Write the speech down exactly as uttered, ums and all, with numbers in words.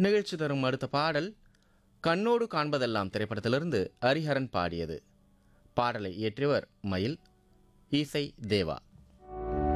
நிகழ்ச்சி தரும் அடுத்த பாடல் கண்ணோடு காண்பதெல்லாம் திரைப்படத்திலிருந்து ஹரிஹரன் பாடியது. பாடலை இயற்றியவர் மயில், இசை தேவா.